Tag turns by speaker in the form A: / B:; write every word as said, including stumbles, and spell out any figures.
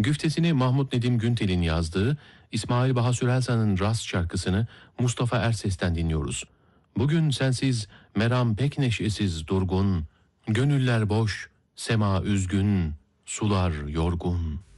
A: Güftesini Mahmut Nedim Güntel'in yazdığı İsmail Baha Sürelsan'ın Rast şarkısını Mustafa Erses'ten dinliyoruz. Bugün sensiz meram pek neşesiz durgun, gönüller boş, sema üzgün, sular yorgun.